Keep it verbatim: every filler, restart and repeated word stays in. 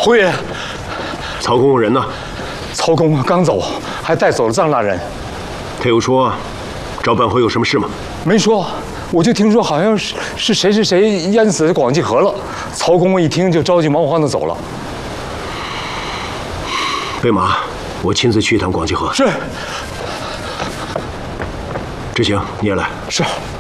侯爷， 曹公公人呢？ 曹公公刚走，还带走了张大人。 他有说找本侯有什么事吗？ 没说，我就听说好像是是谁是谁淹死广济河了。曹公公一听就着急忙慌的走了。 备马，我亲自去一趟广济河。 是。 知行，你也来。 是。